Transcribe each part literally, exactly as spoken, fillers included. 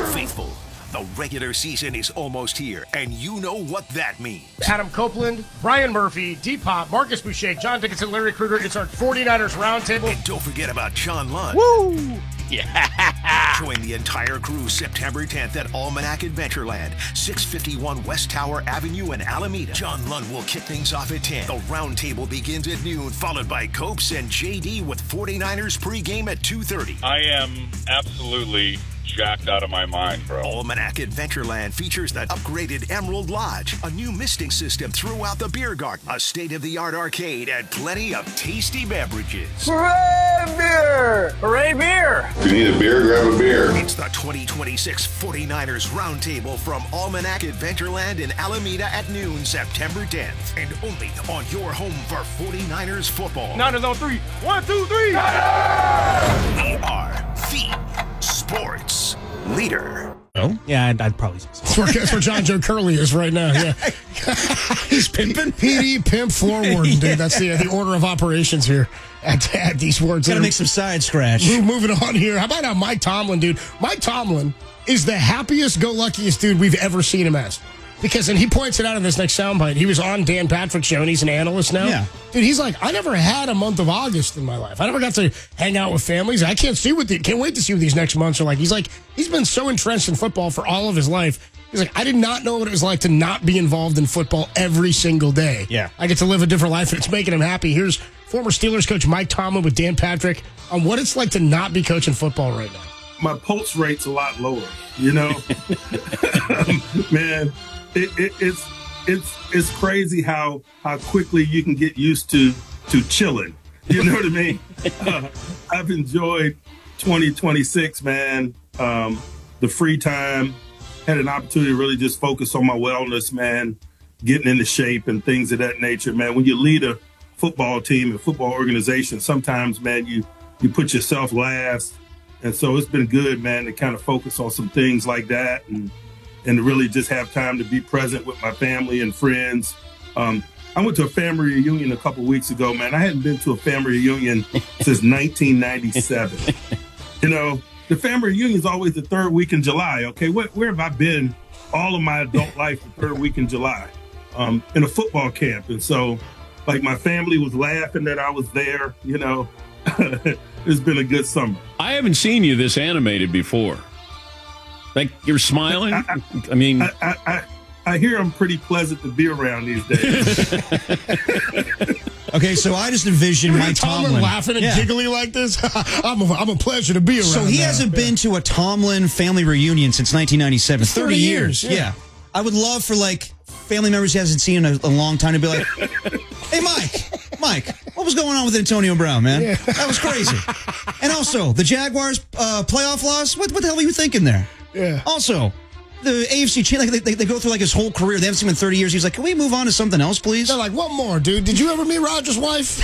Faithful, the regular season is almost here, and you know what that means. Adam Copeland, Brian Murphy, D-Pop, Marcus Boucher, John Dickinson, Larry Krueger. It's our 49ers Roundtable. And don't forget about John Lund. Woo! Yeah! Join the entire crew September tenth at Almanac Adventureland, six fifty-one West Tower Avenue in Alameda. John Lund will kick things off at ten. The Roundtable begins at noon, followed by Copes and J D with 49ers pregame at two thirty. I am absolutely jacked out of my mind, bro. Almanac Adventureland features the upgraded Emerald Lodge, a new misting system throughout the beer garden, a state-of-the-art arcade, and plenty of tasty beverages. Hooray, beer! Hooray, beer! If you need a beer, grab a beer. It's the twenty twenty-six 49ers Roundtable from Almanac Adventureland in Alameda at noon, September tenth. And only on your home for 49ers football. Niners on three. One, two, three. We are the sports leader. Oh? Yeah, I'd, I'd probably say so. That's where, that's where John Joe Curley is right now. Yeah, He's pimping. P D, pimp, floor warden, dude. That's the the order of operations here at, at these words. Gotta make some side scratch. We're moving on here. How about now Mike Tomlin, dude? Mike Tomlin is the happiest, go luckiest dude we've ever seen him as. Because, and he points it out in this next soundbite, he was on Dan Patrick's show, and he's an analyst now. Yeah. Dude, he's like, I never had a month of August in my life. I never got to hang out with families. I can't see what the, can't wait to see what these next months are like. He's like, he's been so entrenched in football for all of his life. He's like, I did not know what it was like to not be involved in football every single day. Yeah. I get to live a different life, and it's making him happy. Here's former Steelers coach Mike Tomlin with Dan Patrick on what it's like to not be coaching football right now. My pulse rate's a lot lower, you know? Man. It, it, it's it's it's crazy how how quickly you can get used to to chilling. You know what I mean? Uh, I've enjoyed twenty twenty-six, man. Um, the free time, had an opportunity to really just focus on my wellness, man. Getting into shape and things of that nature, man. When you lead a football team and football organization, sometimes, man, you you put yourself last, and so it's been good, man, to kind of focus on some things like that and. and to really just have time to be present with my family and friends. Um, I went to a family reunion a couple weeks ago, man. I hadn't been to a family reunion since nineteen ninety-seven. You know, the family reunion is always the third week in July, okay? Where, where have I been all of my adult life the third week in July? Um, in a football camp. And so, like, my family was laughing that I was there, you know. It's been a good summer. I haven't seen you this animated before. Like, you're smiling? I, I, I mean... I, I, I, I hear I'm pretty pleasant to be around these days. Okay, so I just envision Mike Tomlin, Tomlin laughing and yeah. giggling like this. I'm, a, I'm a pleasure to be around. So he now. hasn't yeah. been to a Tomlin family reunion since nineteen ninety-seven. thirty, thirty years. years. Yeah. yeah. I would love for, like, family members he hasn't seen in a, a long time to be like, hey, Mike, Mike, what was going on with Antonio Brown, man? Yeah. That was crazy. And also, the Jaguars uh, playoff loss, what, what the hell were you thinking there? Yeah. Also, the A F C, like they, they go through like his whole career. They haven't seen him in thirty years. He's like, can we move on to something else, please? They're like, what more, dude? Did you ever meet Roger's wife?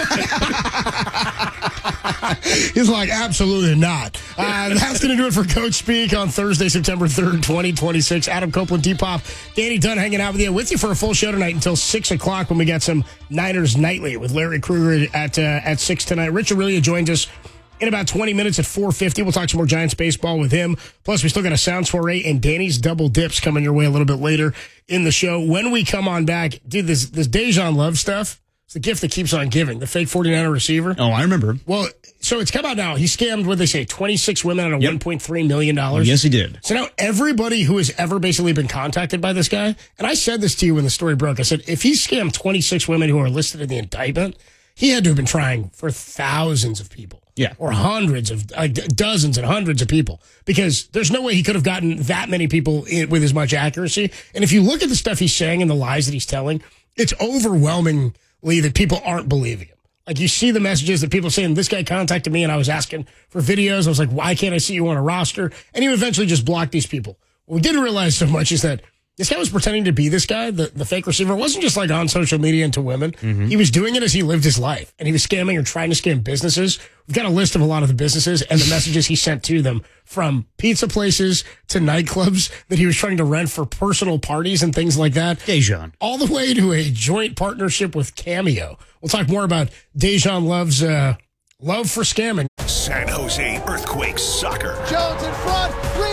He's like, absolutely not. Uh, that's going to do it for Coach Speak on Thursday, September third, twenty twenty-six. Adam Copeland, D-Pop, Danny Dunn hanging out with you. With you for a full show tonight until six o'clock when we got some Niners Nightly with Larry Krueger at, uh, at six tonight. Rich Aurilia joins us in about twenty minutes at four fifty. We'll talk some more Giants baseball with him. Plus, we still got a Sound Soiree and Danny's Double Dips coming your way a little bit later in the show. When we come on back, dude, this, this Dejan Love stuff, it's the gift that keeps on giving. The fake 49er receiver. Oh, I remember. Well, so it's come out now. He scammed, what they say, twenty-six women out of yep. one point three million dollars. Oh, yes, he did. So now everybody who has ever basically been contacted by this guy, and I said this to you when the story broke, I said, if he scammed twenty-six women who are listed in the indictment, he had to have been trying for thousands of people. Yeah. Or hundreds of, uh, dozens and hundreds of people. Because there's no way he could have gotten that many people in, with as much accuracy. And if you look at the stuff he's saying and the lies that he's telling, it's overwhelmingly that people aren't believing him. Like, you see the messages that people are saying, this guy contacted me and I was asking for videos. I was like, why can't I see you on a roster? And he eventually just blocked these people. What we didn't realize so much is that this guy was pretending to be this guy, the, the fake receiver. It wasn't just like on social media and to women. Mm-hmm. He was doing it as he lived his life. And he was scamming or trying to scam businesses. We've got a list of a lot of the businesses and the messages he sent to them, from pizza places to nightclubs that he was trying to rent for personal parties and things like that. Dejan. All the way to a joint partnership with Cameo. We'll talk more about Dejan Love's uh, love for scamming. San Jose Earthquakes Soccer. Jones in front.